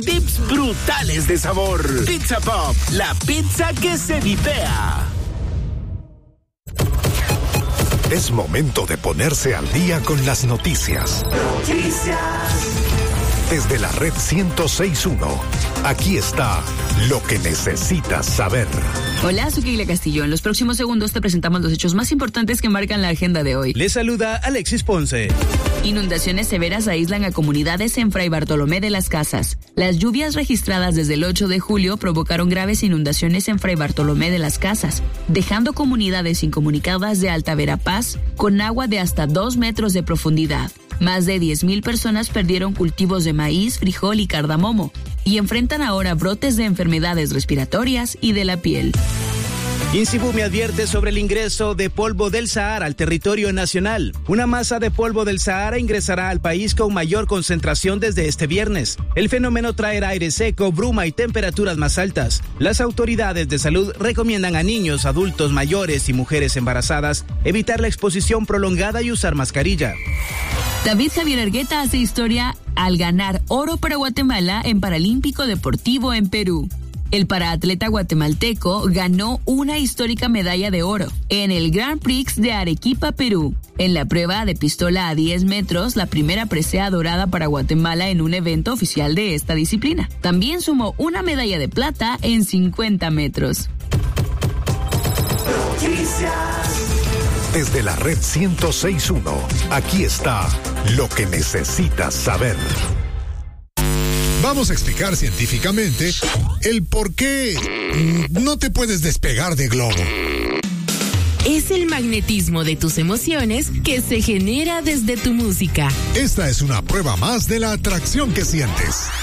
Tips brutales de sabor. Pizza Pop, la pizza que se vipea. Es momento de ponerse al día con las noticias. Desde la red 106.1, aquí está lo que necesitas saber. Hola, soy Keila Castillo. En los próximos segundos te presentamos los hechos más importantes que marcan la agenda de hoy. Les saluda Alexis Ponce. Inundaciones severas aíslan a comunidades en Fray Bartolomé de las Casas. Las lluvias registradas desde el 8 de julio provocaron graves inundaciones en Fray Bartolomé de las Casas, dejando comunidades incomunicadas de Alta Verapaz con agua de hasta 2 metros de profundidad. Más de 10,000 personas perdieron cultivos de maíz, frijol y cardamomo y enfrentan ahora brotes de enfermedades respiratorias y de la piel. INSIBUMI advierte sobre el ingreso de polvo del Sahara al territorio nacional. Una masa de polvo del Sahara ingresará al país con mayor concentración desde este viernes. El fenómeno traerá aire seco, bruma y temperaturas más altas. Las autoridades de salud recomiendan a niños, adultos mayores y mujeres embarazadas evitar la exposición prolongada y usar mascarilla. David Javier Argueta hace historia al ganar oro para Guatemala en Paralímpico Deportivo en Perú. El paraatleta guatemalteco ganó una histórica medalla de oro en el Grand Prix de Arequipa, Perú. En la prueba de pistola a 10 metros, la primera presea dorada para Guatemala en un evento oficial de esta disciplina. También sumó una medalla de plata en 50 metros. Desde la red 106.1, aquí está lo que necesitas saber. Vamos a explicar científicamente el por qué no te puedes despegar de Globo. Es el magnetismo de tus emociones que se genera desde tu música. Esta es una prueba más de la atracción que sientes.